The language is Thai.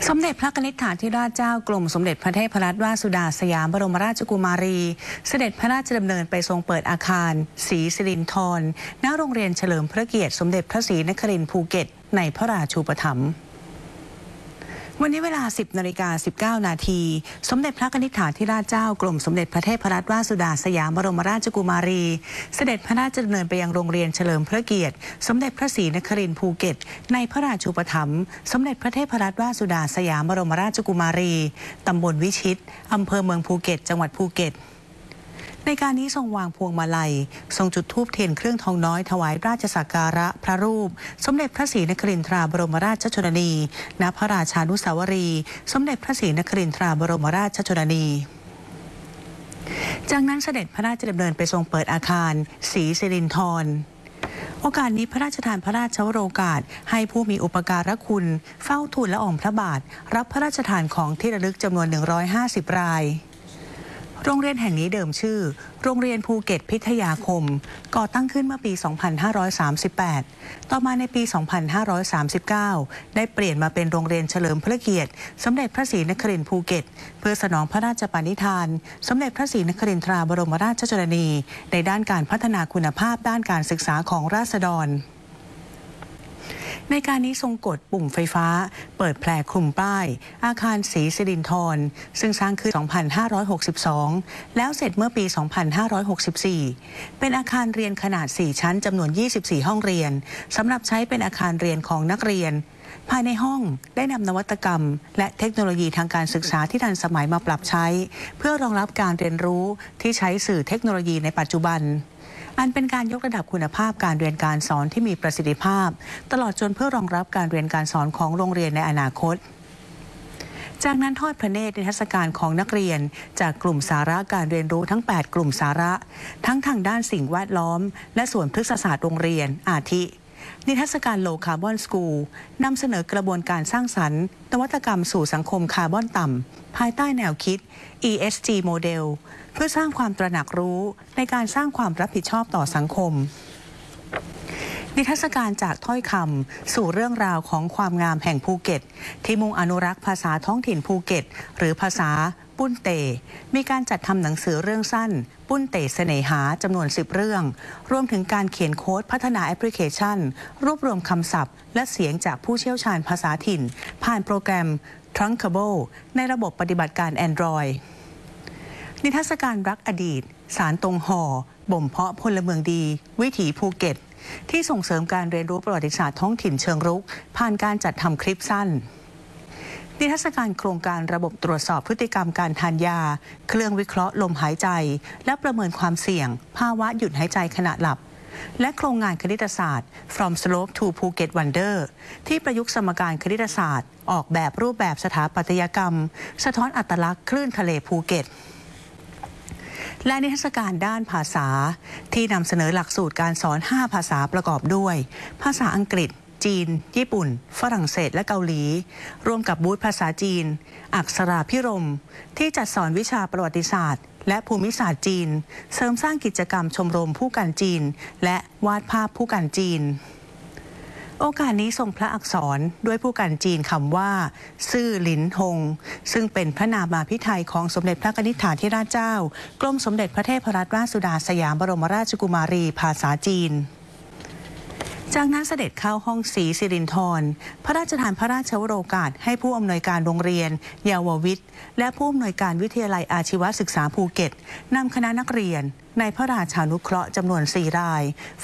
สมเด็จพระกนิษฐาธิราชเจ้ากรมสมเด็จพระเทพรัตนราชสุดาสยามบรมราชกุมารีเสด็จพระราชดำเนินไปทรงเปิดอาคารศรีสิรินธรณโรงเรียนเฉลิมพระเกียรติสมเด็จพระศรีนครินทร์ภูเก็ตในพระราชูปถัมภ์วันนี้เวลา 10:19 นาทีสมเด็จพระกนิษฐาธิราชเจ้ากรมสมเด็จพระเทพรัตนราชสุดาสยามบรมราชกุมารีเสด็จพระราชดำเนินไปยังโรงเรียนเฉลิมพระเกียรติสมเด็จพระศรีนครินทร์ภูเก็ตในพระราชูปถัมภ์สมเด็จพระเทพรัตนราชสุดาสยามบรมราชกุมารีตำบลวิชิตอำเภอเมืองภูเก็ตจังหวัดภูเก็ตในการนี้ทรงวางพวงมาลัยทรงจุดธูปเทียนเครื่องทองน้อยถวายราชสักการะพระรูปสมเด็จพระศรีนครินทราบรมราชชนนีณพระราชานุสาวรีย์สมเด็จพระศรีนครินทราบรมราชชนนีจากนั้นเสด็จพระราชดำเนินไปทรงเปิดอาคารศรีสิรินธรโอกาสนี้พระราชทานพระราชวโรกาสให้ผู้มีอุปการะคุณเฝ้าทูลละอองพระบาทรับพระราชทานของที่ระลึกจำนวน150รายโรงเรียนแห่งนี้เดิมชื่อโรงเรียนภูเก็ตพิทยาคมก่อตั้งขึ้นเมื่อปี 2538 ต่อมาในปี 2539 ได้เปลี่ยนมาเป็นโรงเรียนเฉลิมพระเกียรติสมเด็จพระศรีนครินทร์ภูเก็ตเพื่อสนองพระราชปณิธานสมเด็จพระศรีนครินทราบรมราชชนนีในด้านการพัฒนาคุณภาพด้านการศึกษาของราษฎรในการนี้ทรงกดปุ่มไฟฟ้าเปิดแผลคลุมป้ายอาคารศรีสิรินธรซึ่งสร้างขึ้น 2562 แล้วเสร็จเมื่อปี 2564 เป็นอาคารเรียนขนาด 4 ชั้นจำนวน 24 ห้องเรียนสำหรับใช้เป็นอาคารเรียนของนักเรียนภายในห้องได้นำนวัตกรรมและเทคโนโลยีทางการศึกษาที่ทันสมัยมาปรับใช้เพื่อรองรับการเรียนรู้ที่ใช้สื่อเทคโนโลยีในปัจจุบันอันเป็นการยกระดับคุณภาพการเรียนการสอนที่มีประสิทธิภาพตลอดจนเพื่อรองรับการเรียนการสอนของโรงเรียนในอนาคตจากนั้นทอดพระเนตรนิทรรศการของนักเรียนจากกลุ่มสาระการเรียนรู้ทั้ง 8 กลุ่มสาระทั้งทางด้านสิ่งแวดล้อมและส่วนพฤกษศาสตร์โรงเรียนอาทินิทรรศการโลคาร์บอนสคูลนำเสนอกระบวนการสร้างสรรค์นวัตกรรมสู่สังคมคาร์บอนต่ำภายใต้แนวคิด ESG โมเดลเพื่อสร้างความตระหนักรู้ในการสร้างความรับผิดชอบต่อสังคมนิทรรศการจากถ้อยคำสู่เรื่องราวของความงามแห่งภูเก็ตที่มุ่งอนุรักษ์ภาษาท้องถิ่นภูเก็ตหรือภาษาปุ้นเตมีการจัดทำหนังสือเรื่องสั้นปุ้นเตเสน่หาจำนวน10เรื่องรวมถึงการเขียนโค้ดพัฒนาแอปพลิเคชันรวบรวมคำศัพท์และเสียงจากผู้เชี่ยวชาญภาษาถิ่นผ่านโปรแกรม Trunkable ในระบบปฏิบัติการ Android นิทรรศการรักอดีตสารตรงห่อบ่มเพาะพลเมืองดีวิถีภูเก็ตที่ส่งเสริมการเรียนรู้ประวัติศาสตร์ท้องถิ่นเชิงรุกผ่านการจัดทำคลิปสั้นนิทรรศการโครงการระบบตรวจสอบพฤติกรรมการทานยาเครื่องวิเคราะห์ลมหายใจและประเมินความเสี่ยงภาวะหยุดหายใจขณะหลับและโครงงานคณิตศาสตร์ From Slope to Phuket Wonder ที่ประยุกต์สมการคณิตศาสตร์ออกแบบรูปแบบสถาปัตยกรรมสะท้อนอัตลักษณ์คลื่นทะเลภูเก็ตและนิทรรศการด้านภาษาที่นำเสนอหลักสูตรการสอน5ภาษาประกอบด้วยภาษาอังกฤษจีนญี่ปุ่นฝรั่งเศสและเกาหลีร่วมกับบูธภาษาจีนอักษราพิรมที่จัดสอนวิชาประวัติศาสตร์และภูมิศาสตร์จีนเสริมสร้างกิจกรรมชมรมผู้กันจีนและวาดภาพผู้กันจีนโอกาสนี้ทรงพระอักษรด้วยผู้กันจีนคำว่าซื่อหลินฮงซึ่งเป็นพระนามาภิไธยของสมเด็จพระกนิษฐาธิราชเจ้ากรมสมเด็จพระเทพรัตนราชสุดาสยามบรมราชกุมารีภาษาจีนจากนั้นเสด็จเข้าห้องศรีสิรินธรพระราชทานพระราชวโรกาสให้ผู้อำนวยการโรงเรียนเยาววิทย์และผู้อำนวยการวิทยาลัยอาชีวศึกษาภูเก็ตนำคณะนักเรียนในพระราชานุเคราะห์จำนวน4ราย